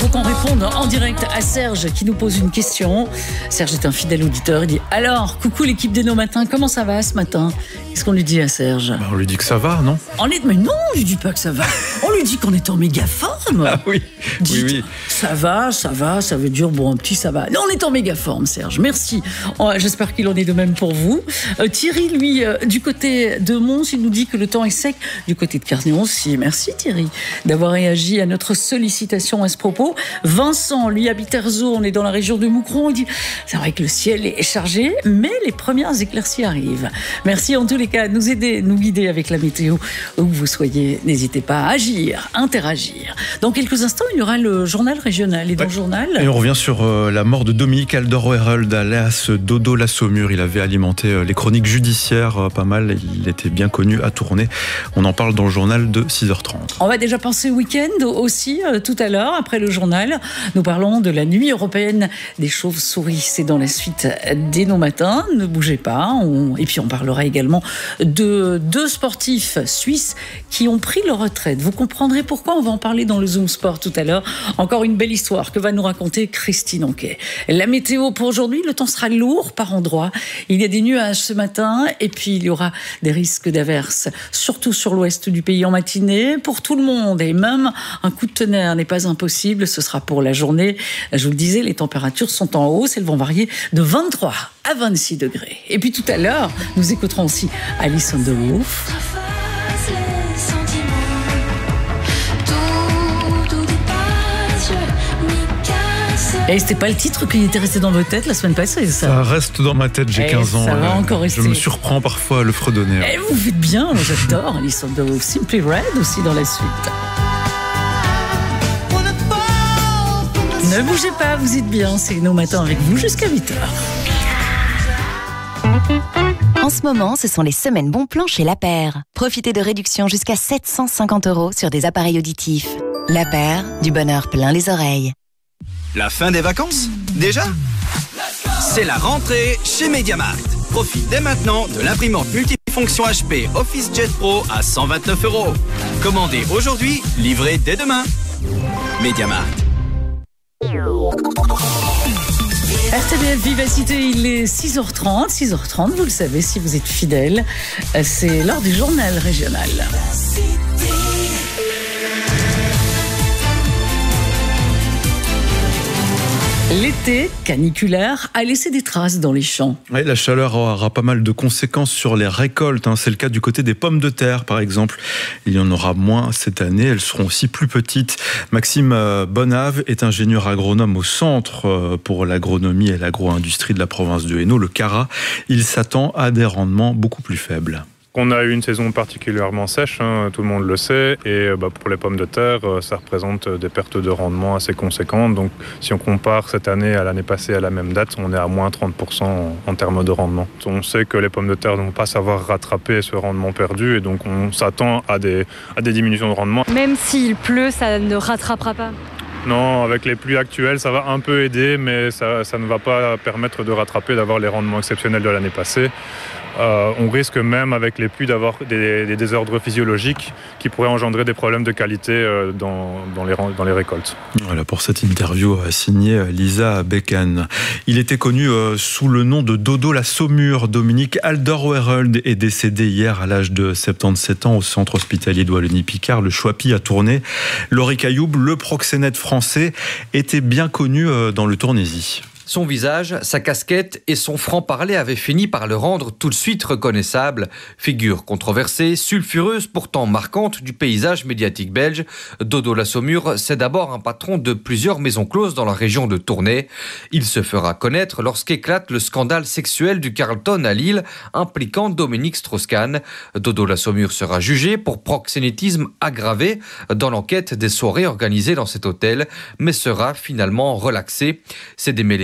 faut qu'on réponde en direct à Serge qui nous pose une question. Serge est un fidèle auditeur. Il dit alors, coucou l'équipe des Nos Matins, comment ça va ce matin? Qu'est-ce qu'on lui dit à Serge? On lui dit que ça va, non? Mais non, on lui dit pas que ça va. On lui dit qu'on est en méga forme. Ah oui, Dites, oui. Ça va, ça veut dire bon, un petit ça va. Non, on est en méga forme, Serge. Merci. J'espère qu'il en est de même pour vous. Thierry, lui, du côté de Mons, il nous dit que le temps est sec. Du côté de Carnet aussi. Merci Thierry d'avoir réagi à notre sollicitation à ce propos. Vincent, lui, habite Erzo, on est dans la région de Moucron. Il dit c'est vrai que le ciel est chargé, mais les premières éclaircies arrivent. Merci en tous les cas de nous aider, nous guider avec la météo où vous soyez. N'hésitez pas à agir, interagir. Dans quelques instants, il y aura le journal régional. Et dans le journal... Et on revient sur la mort de Dominique Aldoro-Herold, alias Dodo la Saumure. Il avait alimenté les chroniques judiciaires pas mal. Il était bien connu à Tournai. On en parle dans le journal de 6h30. On va déjà penser week-end aussi tout à l'heure, après le journal. Nous parlons de la nuit européenne des chauves-souris. C'est dans la suite des Nos Matins. Ne bougez pas. Et puis on parlera également de 2 sportifs suisses qui ont pris leur retraite. Vous comprendrez pourquoi. On va en parler dans le Zoom Sport tout à l'heure. Encore une belle histoire que va nous raconter Christine Anquet. La météo pour aujourd'hui, le temps sera lourd par endroits. Il y a des nuages ce matin et puis il y aura des risques d'averses, surtout sur l'ouest du pays en matinée, pour tout le monde. Et même un coup de tonnerre n'est pas impossible. Ce sera pour la journée. Je vous le disais, les températures sont en hausse. Elles vont varier de 23 à 26 degrés. Et puis tout à l'heure, nous écouterons aussi Alice on the Roof. Et c'était pas le titre qui était resté dans votre tête la semaine passée, ça? Ça reste dans ma tête, j'ai 15 ans. Ça va encore rester. Je me surprends parfois à le fredonner. Et vous faites bien, moi j'adore Alice on the Roof. Simply Red aussi dans la suite. Ne bougez pas, vous êtes bien, c'est Nos Matins avec vous jusqu'à 8h. En ce moment, ce sont les semaines bons plans chez La Paire. Profitez de réductions jusqu'à 750 € sur des appareils auditifs. La Paire, du bonheur plein les oreilles. La fin des vacances? Déjà? C'est la rentrée chez MediaMarkt. Profite dès maintenant de l'imprimante multifonction HP OfficeJet Pro à 129 €. Commandez aujourd'hui, livré dès demain. MediaMarkt. RTBF Vivacité, il est 6h30. 6h30, vous le savez si vous êtes fidèles. C'est l'heure du journal régional. L'été caniculaire a laissé des traces dans les champs. Ouais, la chaleur aura pas mal de conséquences sur les récoltes. C'est le cas du côté des pommes de terre, par exemple. Il y en aura moins cette année. Elles seront aussi plus petites. Maxime Bonave est ingénieur agronome au Centre pour l'agronomie et l'agro-industrie de la province de Hainaut, le CARA. Il s'attend à des rendements beaucoup plus faibles. On a eu une saison particulièrement sèche, tout le monde le sait, et pour les pommes de terre, ça représente des pertes de rendement assez conséquentes. Donc si on compare cette année à l'année passée à la même date, on est à moins 30% en termes de rendement. On sait que les pommes de terre ne vont pas savoir rattraper ce rendement perdu, et donc on s'attend à des diminutions de rendement. Même s'il pleut, ça ne rattrapera pas? Non, avec les pluies actuelles, ça va un peu aider, mais ça ne va pas permettre de rattraper, d'avoir les rendements exceptionnels de l'année passée. On risque même avec les pluies d'avoir des désordres physiologiques qui pourraient engendrer des problèmes de qualité dans les récoltes. Voilà pour cette interview signée Lisa Beckham. Il était connu sous le nom de Dodo la Saumure. Dominique Aldoro-Herold est décédé hier à l'âge de 77 ans au centre hospitalier de Wallonie-Picard, le Choipi à Tournai. Laurie Cailloub, le proxénète français, était bien connu dans le Tournaisis. Son visage, sa casquette et son franc-parler avaient fini par le rendre tout de suite reconnaissable. Figure controversée, sulfureuse, pourtant marquante du paysage médiatique belge, Dodo la Saumure, c'est d'abord un patron de plusieurs maisons closes dans la région de Tournai. Il se fera connaître lorsqu'éclate le scandale sexuel du Carlton à Lille, impliquant Dominique Strauss-Kahn. Dodo la Saumure sera jugé pour proxénétisme aggravé dans l'enquête des soirées organisées dans cet hôtel, mais sera finalement relaxé. C'est démêlé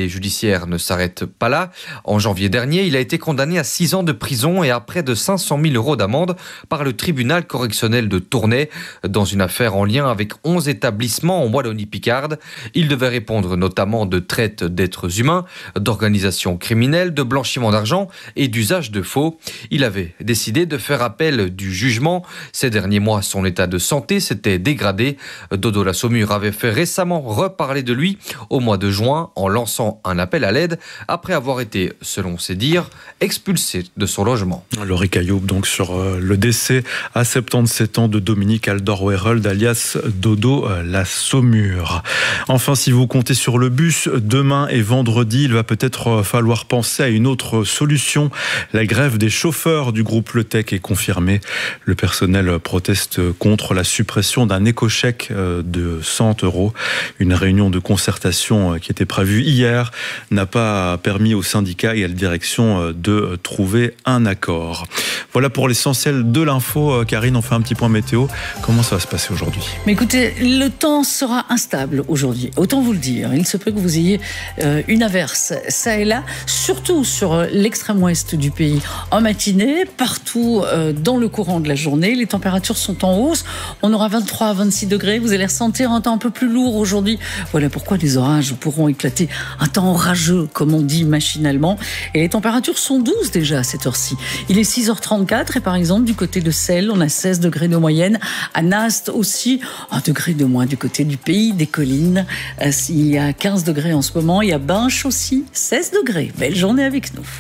dossier judiciaire ne s'arrête pas là. En janvier dernier, il a été condamné à 6 ans de prison et à près de 500 000 € d'amende par le tribunal correctionnel de Tournai dans une affaire en lien avec 11 établissements en Wallonie-Picarde. Il devait répondre notamment de traite d'êtres humains, d'organisation criminelle, de blanchiment d'argent et d'usage de faux. Il avait décidé de faire appel du jugement. Ces derniers mois, son état de santé s'était dégradé. Dodo la Saumure avait fait récemment reparler de lui au mois de juin en lançant un appel à l'aide après avoir été, selon ses dires, expulsé de son logement. Laurie Cailloub, donc sur le décès à 77 ans de Dominique Aldor-Werold, alias Dodo la Saumure. Enfin, si vous comptez sur le bus, demain et vendredi, il va peut-être falloir penser à une autre solution. La grève des chauffeurs du groupe Le Tech est confirmée. Le personnel proteste contre la suppression d'un éco-chèque de 100 €. Une réunion de concertation qui était prévue hier n'a pas permis aux syndicats et à la direction de trouver un accord. Voilà pour l'essentiel de l'info. Karine, on fait un petit point météo. Comment ça va se passer aujourd'hui ? Mais écoutez, le temps sera instable aujourd'hui. Autant vous le dire. Il se peut que vous ayez une averse, ça et là, surtout sur l'extrême ouest du pays. En matinée, partout dans le courant de la journée, les températures sont en hausse. On aura 23 à 26 degrés. Vous allez ressentir un temps un peu plus lourd aujourd'hui. Voilà pourquoi les orages pourront éclater. Un temps orageux, comme on dit machinalement. Et les températures sont douces déjà à cette heure-ci. Il est 6h34 et par exemple, du côté de Celles, on a 16 degrés de moyenne. À Nast aussi, 1 degré de moins du côté du pays des collines. Il y a 15 degrés en ce moment. Il y a Binche aussi, 16 degrés. Belle journée avec nous.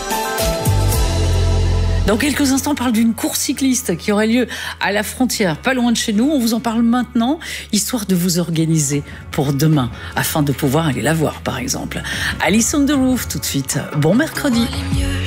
Dans quelques instants, on parle d'une course cycliste qui aurait lieu à la frontière, pas loin de chez nous. On vous en parle maintenant, histoire de vous organiser pour demain, afin de pouvoir aller la voir, par exemple. Alice on the Roof, tout de suite. Bon mercredi.